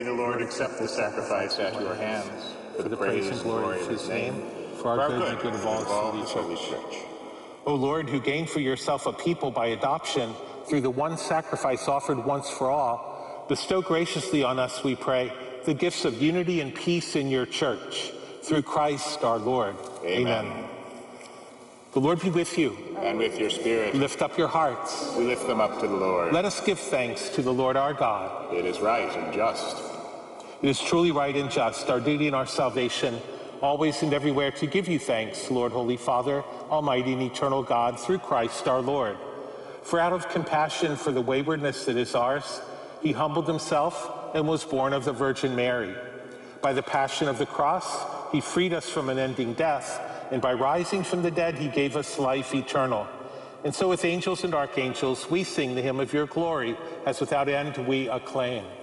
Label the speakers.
Speaker 1: May the Lord accept the sacrifice at your hands for the praise and glory of his name,
Speaker 2: for our good and the good of all
Speaker 1: his holy church.
Speaker 2: O Lord, who gained for yourself a people by adoption through the one sacrifice offered once for all, bestow graciously on us, we pray, the gifts of unity and peace in your church. Through Christ our Lord. Amen. The Lord be with you.
Speaker 1: And with your spirit.
Speaker 2: Lift up your hearts.
Speaker 1: We lift them up to the Lord.
Speaker 2: Let us give thanks to the Lord our God.
Speaker 1: It is right and just.
Speaker 2: It is truly right and just, our duty and our salvation, always and everywhere to give you thanks, Lord, Holy Father, Almighty and eternal God, through Christ our Lord. For out of compassion for the waywardness that is ours, he humbled himself and was born of the Virgin Mary. By the passion of the cross, he freed us from unending death, and by rising from the dead, he gave us life eternal. And so with angels and archangels, we sing the hymn of your glory, as without end we acclaim.